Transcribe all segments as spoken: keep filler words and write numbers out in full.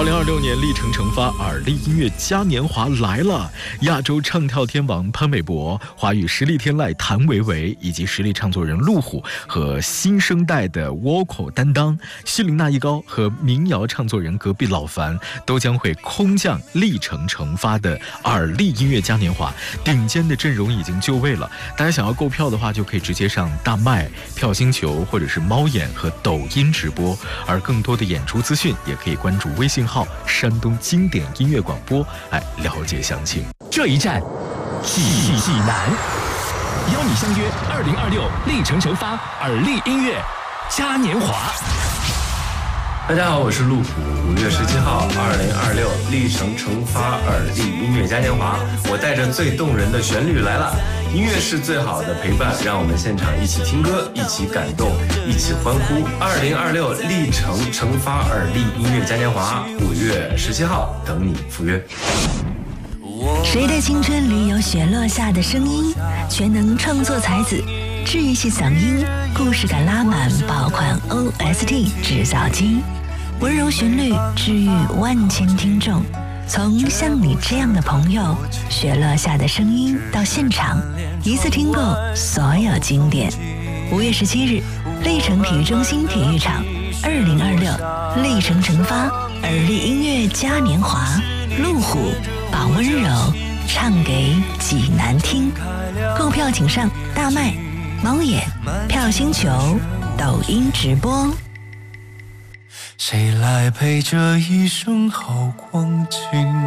二零二六年历程成发耳力音乐嘉年华来了，亚洲唱跳天王潘玮柏、华语实力天籁谭维维以及实力唱作人陆虎和新生代的 vocal 担当希林娜一高和民谣唱作人隔壁老樊都将会空降历程成发的耳力音乐嘉年华，顶尖的阵容已经就位了。大家想要购票的话，就可以直接上大麦、票星球或者是猫眼和抖音直播，而更多的演出资讯也可以关注微信号山东经典音乐广播来了解详情。 这一站济济南，邀你相约二零二六历程成发耳力音乐嘉年华。 大家好，我是陆虎。五月十七号，二零二六历程成发耳力音乐嘉年华，我带着最动人的旋律来了。音乐是最好的陪伴，让我们现场一起听歌，一起感动，一起欢呼。二零二六历程成发耳力音乐嘉年华，五月十七号等你赴约。 谁的青春里有雪落下的声音？全能创作才子，治愈系嗓音，故事感拉满，爆款 O S T 制造机，温柔旋律治愈万千听众。从像你这样的朋友，雪落下的声音到现场，一次听够所有经典。五月十七日，历程体育中心体育场，二零二六历程成发耳力音乐嘉年华，路虎把温柔唱给济南听。购票请上大麦、猫眼、票星球、抖音直播。 谁来陪这一生好光景？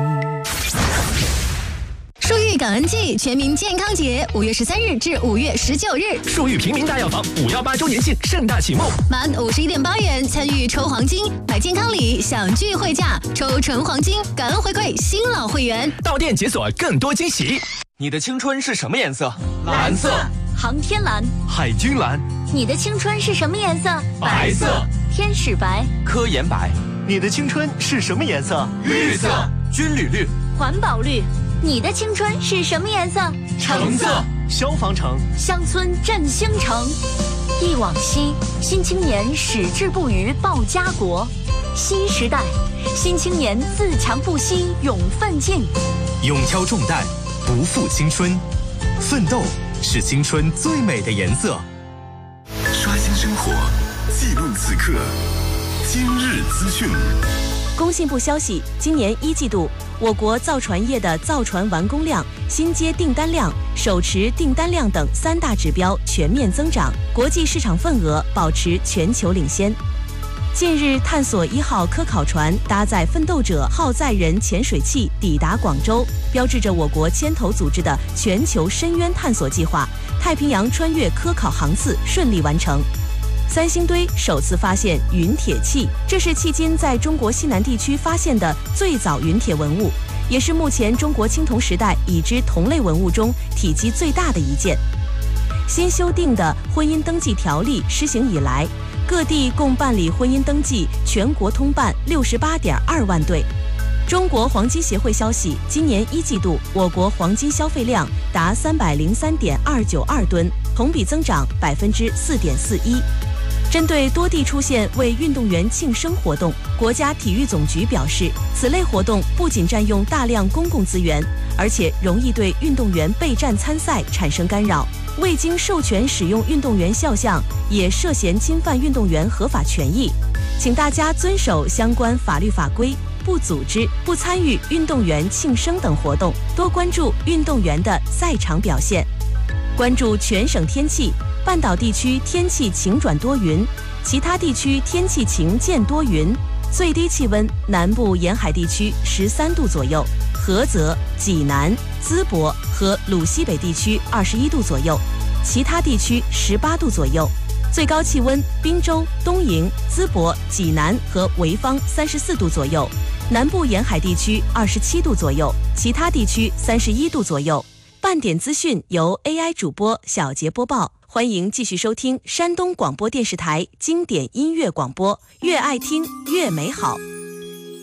树玉感恩季全民健康节，五月十三日至五月十九日， 树玉平民大药房五幺八周年庆盛大启幕， 满五十一点八元参与抽黄金，买健康礼享聚会价，抽纯黄金，感恩回馈新老会员， 到店解锁更多惊喜。 你的青春是什么颜色？ 蓝色。 航天蓝。 海军蓝。 你的青春是什么颜色？ 白色。 天使白。 科研白。 你的青春是什么颜色？ 绿色。军旅绿。 环保绿。你的青春是什么颜色？ 橙色。 消防橙。 乡村振兴城。忆往昔，新青年矢志不渝报家国。新时代，新青年自强不息勇奋进。 勇挑重担，不负青春，奋斗是青春最美的颜色。 刷新生活，记录此刻，今日资讯。 工信部消息，今年一季度，我国造船业的造船完工量、新接订单量、手持订单量等三大指标全面增长，国际市场份额保持全球领先。近日，探索一号科考船搭载奋斗者号载人潜水器抵达广州，标志着我国牵头组织的全球深渊探索计划太平洋穿越科考航次顺利完成。三星堆首次发现陨铁器，这是迄今在中国西南地区发现的最早陨铁文物，也是目前中国青铜时代已知同类文物中体积最大的一件。新修订的婚姻登记条例施行以来，各地共办理婚姻登记全国通办六十八点二万对。中国黄金协会消息，今年一季度我国黄金消费量达三百零三点二九二吨，同比增长百分之四点四一。针对多地出现为运动员庆生活动，国家体育总局表示，此类活动不仅占用大量公共资源，而且容易对运动员备战参赛产生干扰。未经授权使用运动员肖像，也涉嫌侵犯运动员合法权益。请大家遵守相关法律法规，不组织、不参与运动员庆生等活动，多关注运动员的赛场表现。关注全省天气，半岛地区天气晴转多云，其他地区天气晴见多云。最低气温，南部沿海地区十三度左右，菏泽、济南、淄博和鲁西北地区二十一度左右，其他地区十八度左右。最高气温，滨州、东营、淄博、济南和潍坊三十四度左右，南部沿海地区二十七度左右，其他地区三十一度左右。半点资讯由 A I 主播小杰播报，欢迎继续收听山东广播电视台经典音乐广播，越爱听越美好。